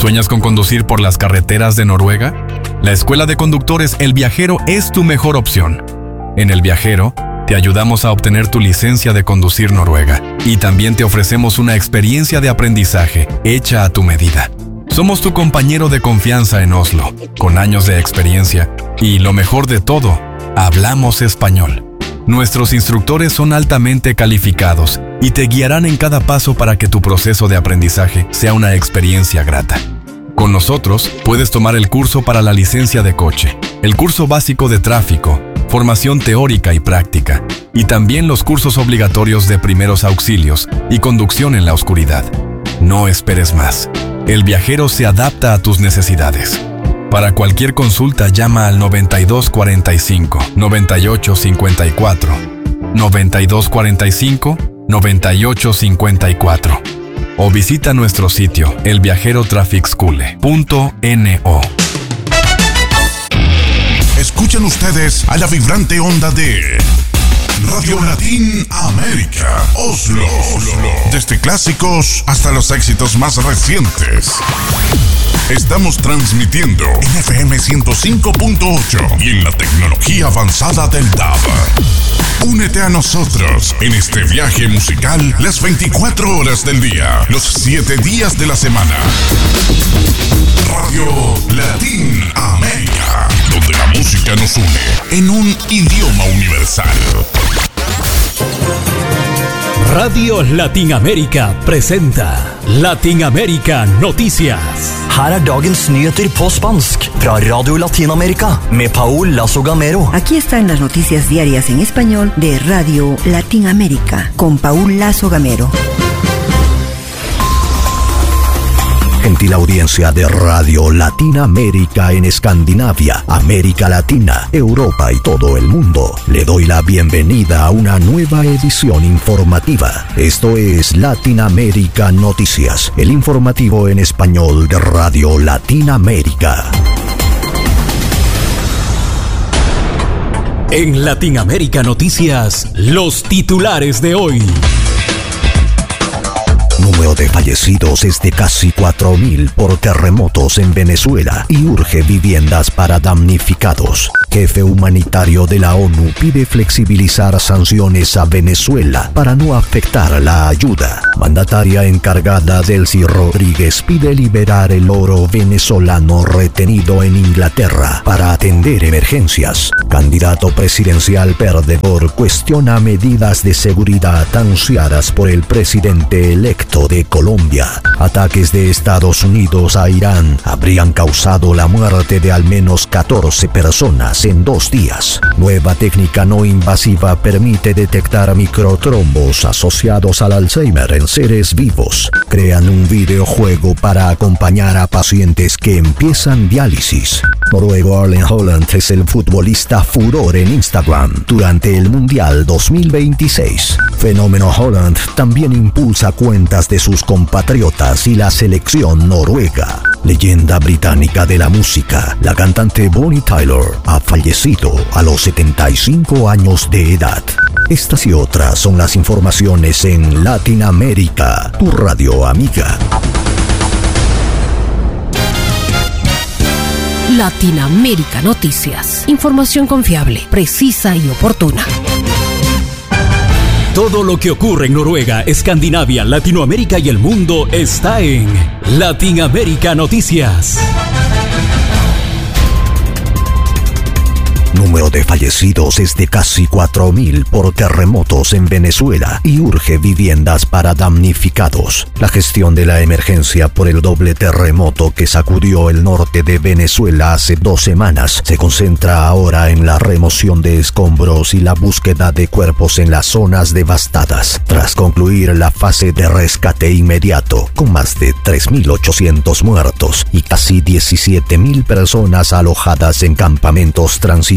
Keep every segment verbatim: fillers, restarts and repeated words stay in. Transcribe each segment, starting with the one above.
¿Sueñas con conducir por las carreteras de Noruega? La Escuela de Conductores El Viajero es tu mejor opción. En El Viajero, te ayudamos a obtener tu licencia de conducir noruega y también te ofrecemos una experiencia de aprendizaje hecha a tu medida. Somos tu compañero de confianza en Oslo, con años de experiencia y, lo mejor de todo, hablamos español. Nuestros instructores son altamente calificados y te guiarán en cada paso para que tu proceso de aprendizaje sea una experiencia grata. Con nosotros puedes tomar el curso para la licencia de coche, el curso básico de tráfico, formación teórica y práctica, y también los cursos obligatorios de primeros auxilios y conducción en la oscuridad. No esperes más. El Viajero se adapta a tus necesidades. Para cualquier consulta, llama al noventa y dos cuarenta y cinco, noventa y ocho cincuenta y cuatro, noventa y dos cuarenta y cinco, noventa y ocho cincuenta y cuatro, o visita nuestro sitio el viajero traffic school punto no. Escuchan ustedes a la vibrante onda de Radio Latin América, Oslo. Oslo. Desde clásicos hasta los éxitos más recientes. Estamos transmitiendo en F M ciento cinco punto ocho y en la tecnología avanzada del D A B. Únete a nosotros en este viaje musical las veinticuatro horas del día, los siete días de la semana. Radio Latin América, donde la música nos une en un idioma universal. Radio Latin América presenta Latin América Noticias. Her er dagens nyheter på spansk fra Radio Latinamerika med Paul Lazo Gamero. Aquí están las noticias diarias en español de Radio Latinoamérica con Paul Lazo Gamero. Gentil audiencia de Radio Latinoamérica en Escandinavia, América Latina, Europa y todo el mundo. Le doy la bienvenida a una nueva edición informativa. Esto es Latinoamérica Noticias, el informativo en español de Radio Latinoamérica. En Latinoamérica Noticias, los titulares de hoy. Número de fallecidos es de casi cuatro mil por terremotos en Venezuela y urge viviendas para damnificados. Jefe humanitario de la ONU pide flexibilizar sanciones a Venezuela para no afectar la ayuda. Mandataria encargada Delcy Rodríguez pide liberar el oro venezolano retenido en Inglaterra para atender emergencias. Candidato presidencial perdedor cuestiona medidas de seguridad anunciadas por el presidente electo de Colombia. Ataques de Estados Unidos a Irán habrían causado la muerte de al menos catorce personas en dos días. Nueva técnica no invasiva permite detectar microtrombos asociados al Alzheimer en seres vivos. Crean un videojuego para acompañar a pacientes que empiezan diálisis. Noruego Erling Haaland es el futbolista furor en Instagram durante el Mundial dos mil veintiséis. Fenómeno Haaland también impulsa cuentas de sus compatriotas y la selección noruega. Leyenda británica de la música, la cantante Bonnie Tyler ha fallecido a los setenta y cinco años de edad. Estas y otras son las informaciones en Latinoamérica, tu radio amiga. Latinoamérica Noticias. Información confiable, precisa y oportuna. Todo lo que ocurre en Noruega, Escandinavia, Latinoamérica y el mundo está en Latinoamérica Noticias. Número de fallecidos es de casi cuatro mil por terremotos en Venezuela y urge viviendas para damnificados. La gestión de la emergencia por el doble terremoto que sacudió el norte de Venezuela hace dos semanas se concentra ahora en la remoción de escombros y la búsqueda de cuerpos en las zonas devastadas. Tras concluir la fase de rescate inmediato, con más de tres mil ochocientos muertos y casi diecisiete mil personas alojadas en campamentos transitorios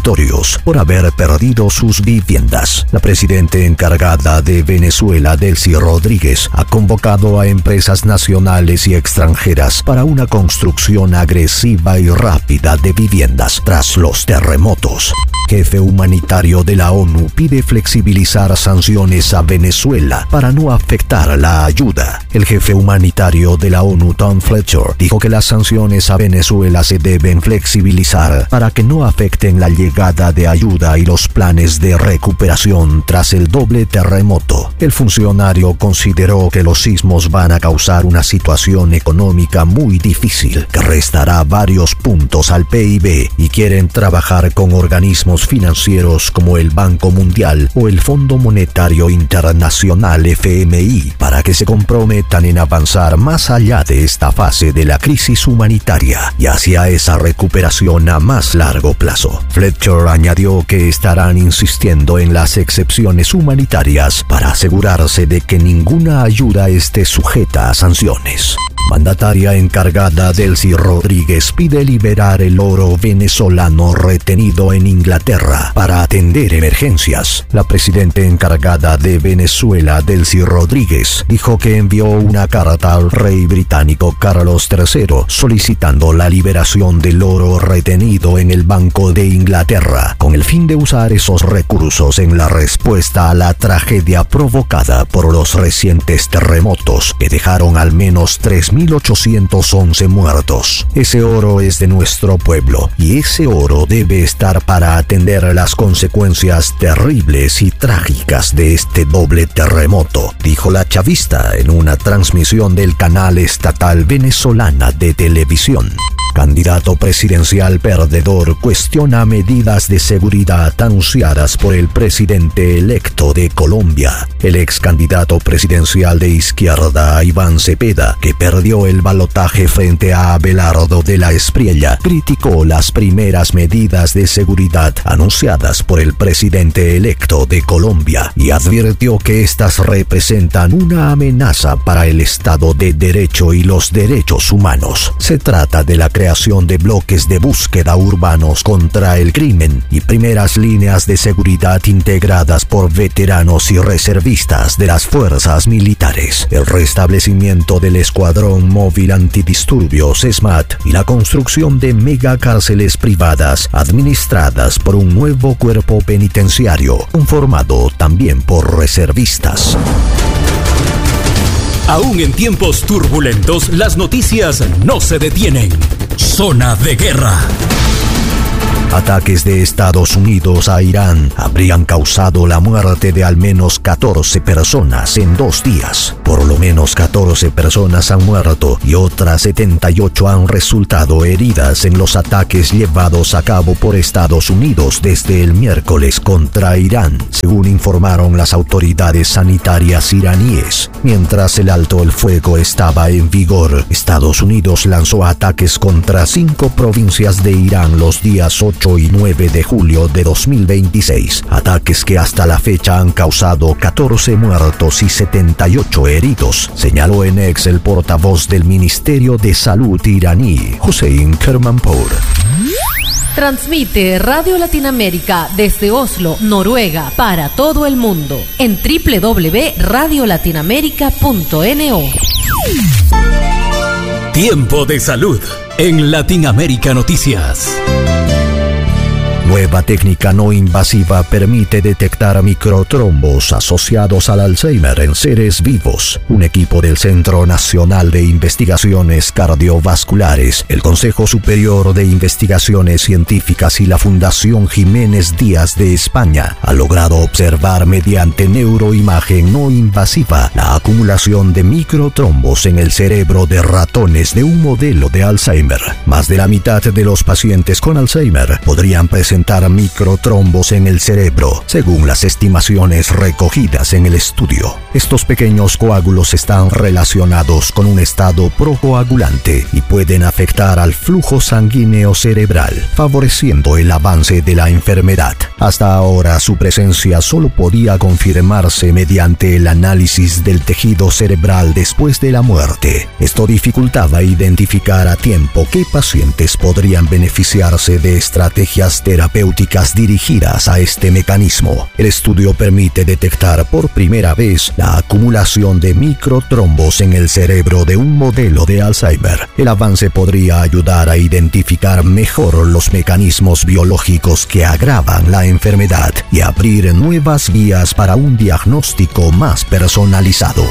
territorios por haber perdido sus viviendas. La presidenta encargada de Venezuela, Delcy Rodríguez, ha convocado a empresas nacionales y extranjeras para una construcción agresiva y rápida de viviendas tras los terremotos. Jefe humanitario de la ONU pide flexibilizar sanciones a Venezuela para no afectar la ayuda. El jefe humanitario de la ONU, Tom Fletcher, dijo que las sanciones a Venezuela se deben flexibilizar para que no afecten la llegada de ayuda y los planes de recuperación tras el doble terremoto. El funcionario consideró que los sismos van a causar una situación económica muy difícil que restará varios puntos al P I B y quieren trabajar con organismos financieros como el Banco Mundial o el Fondo Monetario Internacional F M I para que se comprometan en avanzar más allá de esta fase de la crisis humanitaria y hacia esa recuperación a más largo plazo. Fletcher añadió que estarán insistiendo en las excepciones humanitarias para asegurarse de que ninguna ayuda esté sujeta a sanciones. Mandataria encargada Delcy Rodríguez pide liberar el oro venezolano retenido en Inglaterra para atender emergencias. La presidenta encargada de Venezuela, Delcy Rodríguez, dijo que envió una carta al rey británico Carlos tercero solicitando la liberación del oro retenido en el Banco de Inglaterra, con el fin de usar esos recursos en la respuesta a la tragedia provocada por los recientes terremotos que dejaron al menos tres mil ochocientos once muertos. Ese oro es de nuestro pueblo y ese oro debe estar para atender las consecuencias terribles y trágicas de este doble terremoto, dijo la chavista en una transmisión del canal estatal venezolana de televisión. Candidato presidencial perdedor cuestiona medidas de seguridad anunciadas por el presidente electo de Colombia. El ex candidato presidencial de izquierda, Iván Cepeda, que perdió el balotaje frente a Abelardo de la Espriella, criticó las primeras medidas de seguridad anunciadas por el presidente electo de Colombia y advirtió que estas representan una amenaza para el Estado de Derecho y los derechos humanos. Se trata de la creación de bloques de búsqueda urbanos contra el crimen y primeras líneas de seguridad integradas por veteranos y reservistas de las fuerzas militares, el restablecimiento del Escuadrón Móvil Antidisturbios SMAT y la construcción de megacárceles privadas administradas por un nuevo cuerpo penitenciario, conformado también por reservistas. Aún en tiempos turbulentos, las noticias no se detienen. Zona de guerra. Ataques de Estados Unidos a Irán habrían causado la muerte de al menos catorce personas en dos días. Por lo menos catorce personas han muerto y otras setenta y ocho han resultado heridas en los ataques llevados a cabo por Estados Unidos desde el miércoles contra Irán, según informaron las autoridades sanitarias iraníes. Mientras el alto el fuego estaba en vigor, Estados Unidos lanzó ataques contra cinco provincias de Irán los días ocho y nueve de julio de dos mil veintiséis, ataques que hasta la fecha han causado catorce muertos y setenta y ocho heridos, señaló en X el portavoz del Ministerio de Salud iraní, Hossein Kermanpour. Transmite Radio Latinoamérica desde Oslo, Noruega, para todo el mundo en doble u doble u doble u punto radio latinoamérica punto no. Tiempo de salud en Latinoamérica Noticias. Nueva técnica no invasiva permite detectar microtrombos asociados al Alzheimer en seres vivos. Un equipo del Centro Nacional de Investigaciones Cardiovasculares, el Consejo Superior de Investigaciones Científicas y la Fundación Jiménez Díaz de España ha logrado observar mediante neuroimagen no invasiva la acumulación de microtrombos en el cerebro de ratones de un modelo de Alzheimer. Más de la mitad de los pacientes con Alzheimer podrían presentar microtrombos en el cerebro, según las estimaciones recogidas en el estudio. Estos pequeños coágulos están relacionados con un estado procoagulante y pueden afectar al flujo sanguíneo cerebral, favoreciendo el avance de la enfermedad. Hasta ahora, su presencia solo podía confirmarse mediante el análisis del tejido cerebral después de la muerte. Esto dificultaba identificar a tiempo qué pacientes podrían beneficiarse de estrategias terapéuticas terapéuticas dirigidas a este mecanismo. El estudio permite detectar por primera vez la acumulación de microtrombos en el cerebro de un modelo de Alzheimer. El avance podría ayudar a identificar mejor los mecanismos biológicos que agravan la enfermedad y abrir nuevas vías para un diagnóstico más personalizado.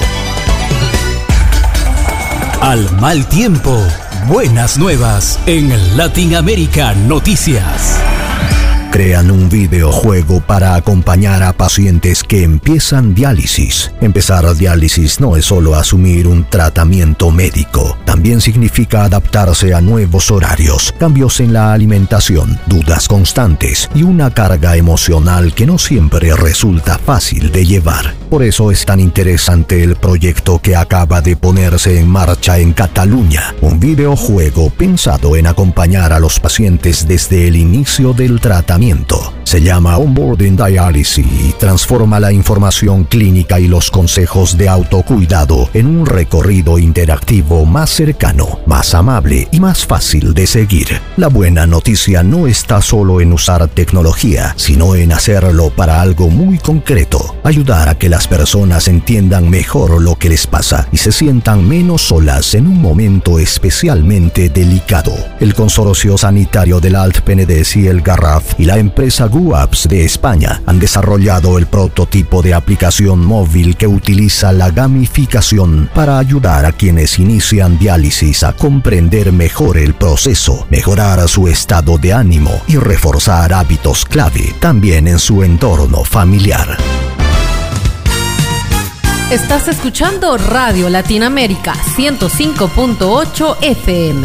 Al mal tiempo, buenas nuevas en Latinoamérica Noticias. Crean un videojuego para acompañar a pacientes que empiezan diálisis. Empezar diálisis no es solo asumir un tratamiento médico, también significa adaptarse a nuevos horarios, cambios en la alimentación, dudas constantes y una carga emocional que no siempre resulta fácil de llevar. Por eso es tan interesante el proyecto que acaba de ponerse en marcha en Cataluña, un videojuego pensado en acompañar a los pacientes desde el inicio del tratamiento. Se llama Onboarding Dialysis y transforma la información clínica y los consejos de autocuidado en un recorrido interactivo más cercano, más amable y más fácil de seguir. La buena noticia no está solo en usar tecnología, sino en hacerlo para algo muy concreto: ayudar a que las personas entiendan mejor lo que les pasa y se sientan menos solas en un momento especialmente delicado. El Consorcio Sanitario del Alt Penedès y el Garraf y la empresa GUAPS de España han desarrollado el prototipo de aplicación móvil que utiliza la gamificación para ayudar a quienes inician diálisis a comprender mejor el proceso, mejorar su estado de ánimo y reforzar hábitos clave también en su entorno familiar. Estás escuchando Radio Latinoamérica ciento cinco punto ocho F M.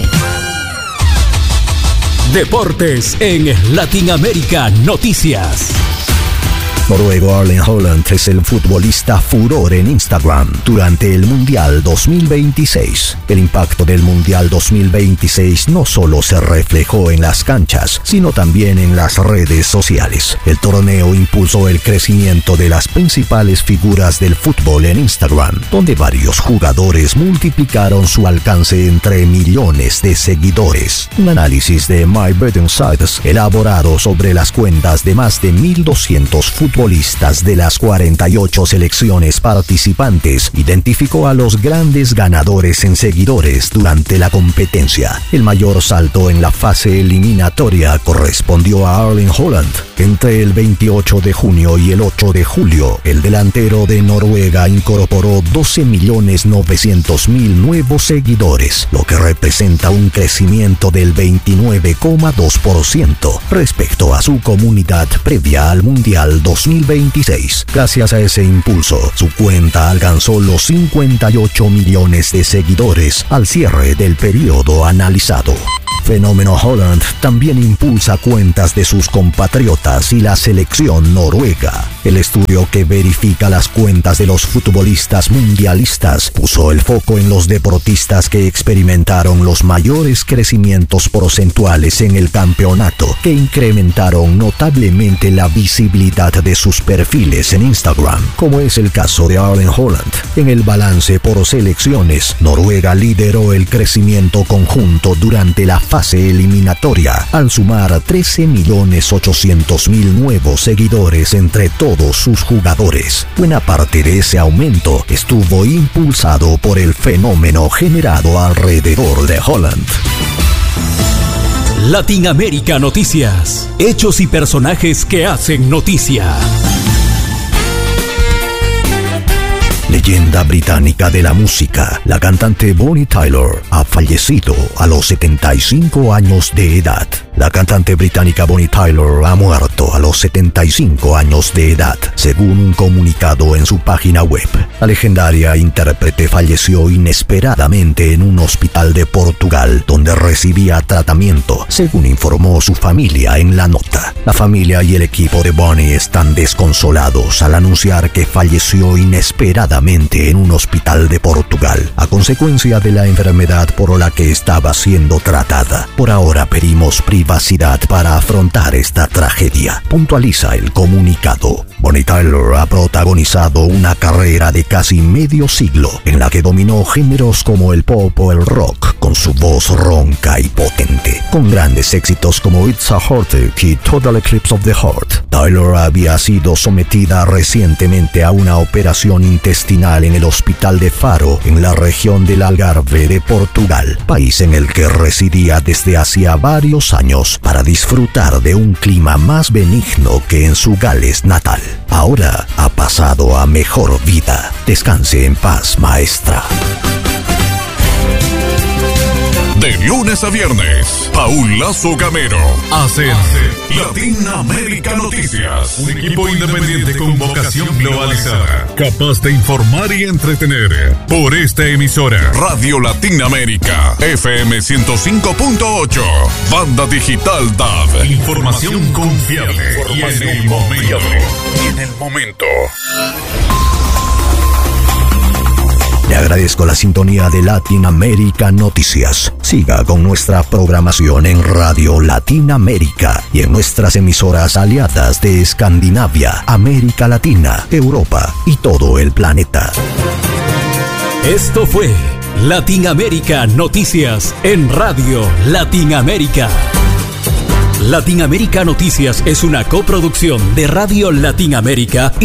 Deportes en Latinoamérica Noticias. Noruego Erling Haaland es el futbolista furor en Instagram durante el Mundial dos mil veintiséis. El impacto del Mundial dos mil veintiséis no solo se reflejó en las canchas, sino también en las redes sociales. El torneo impulsó el crecimiento de las principales figuras del fútbol en Instagram, donde varios jugadores multiplicaron su alcance entre millones de seguidores. Un análisis de My Betting Sites elaborado sobre las cuentas de más de mil doscientos futbolistas futbolistas de las cuarenta y ocho selecciones participantes identificó a los grandes ganadores en seguidores durante la competencia. El mayor salto en la fase eliminatoria correspondió a Erling Haaland. Entre el veintiocho de junio y el ocho de julio, el delantero de Noruega incorporó doce millones novecientos mil nuevos seguidores, lo que representa un crecimiento del veintinueve coma dos por ciento respecto a su comunidad previa al Mundial dos mil veintiséis. Gracias a ese impulso, su cuenta alcanzó los cincuenta y ocho millones de seguidores al cierre del periodo analizado. Fenómeno Haaland también impulsa cuentas de sus compatriotas y la selección noruega. El estudio que verifica las cuentas de los futbolistas mundialistas puso el foco en los deportistas que experimentaron los mayores crecimientos porcentuales en el campeonato, que incrementaron notablemente la visibilidad de sus perfiles en Instagram, como es el caso de Erling Haaland. En el balance por selecciones, Noruega lideró el crecimiento conjunto durante la fase eliminatoria, al sumar trece millones ochocientos mil nuevos seguidores entre todos sus jugadores. Buena parte de ese aumento estuvo impulsado por el fenómeno generado alrededor de Haaland. Latinoamérica Noticias. Hechos y personajes que hacen noticia. Leyenda británica de la música, la cantante Bonnie Tyler ha fallecido a los setenta y cinco años de edad. La cantante británica Bonnie Tyler ha muerto a los setenta y cinco años de edad, según un comunicado en su página web. La legendaria intérprete falleció inesperadamente en un hospital de Portugal, donde recibía tratamiento, según informó su familia en la nota. La familia y el equipo de Bonnie están desconsolados al anunciar que falleció inesperadamente en un hospital de Portugal, a consecuencia de la enfermedad por la que estaba siendo tratada. Por ahora pedimos privacidad para afrontar esta tragedia, puntualiza el comunicado. Bonnie Tyler ha protagonizado una carrera de casi medio siglo en la que dominó géneros como el pop o el rock, con su voz ronca y potente. Con grandes éxitos como It's a Heartache y Total Eclipse of the Heart, Taylor había sido sometida recientemente a una operación intestinal en el hospital de Faro, en la región del Algarve de Portugal, país en el que residía desde hacía varios años para disfrutar de un clima más benigno que en su Gales natal. Ahora ha pasado a mejor vida. Descanse en paz, maestra. De lunes a viernes, Paul Lazo Gamero hace Latinoamérica Noticias. Un equipo independiente con vocación globalizada, capaz de informar y entretener. Por esta emisora, Radio Latinoamérica, F M ciento cinco punto ocho, Banda Digital D A B. Información confiable. Información y en el momento. Y en el momento. Le agradezco la sintonía de Latinoamérica Noticias. Siga con nuestra programación en Radio Latinoamérica y en nuestras emisoras aliadas de Escandinavia, América Latina, Europa y todo el planeta. Esto fue Latinoamérica Noticias en Radio Latinoamérica. Latinoamérica Noticias es una coproducción de Radio Latinoamérica y